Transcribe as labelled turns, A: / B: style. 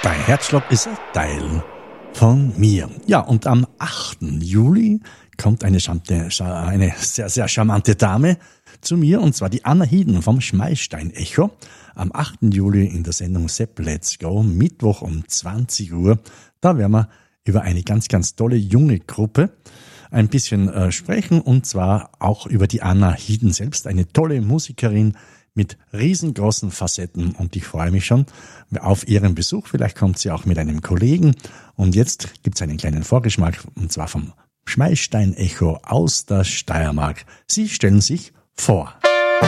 A: Dein Herzschlag ist ein Teil von mir. Ja, und am 8. Juli kommt eine sehr, sehr charmante Dame zu mir, und zwar die Anna Hieden vom Schmalstein-Echo. Am 8. Juli in der Sendung Sepp Let's Go, Mittwoch um 20 Uhr. Da werden wir über eine ganz, ganz tolle junge Gruppe ein bisschen sprechen, und zwar auch über die Anna Hieden selbst, eine tolle Musikerin mit riesengroßen Facetten, und ich freue mich schon auf ihren Besuch. Vielleicht kommt sie auch mit einem Kollegen. Und jetzt gibt's einen kleinen Vorgeschmack, und zwar vom Schmalstein-Echo aus der Steiermark. Sie stellen sich vor.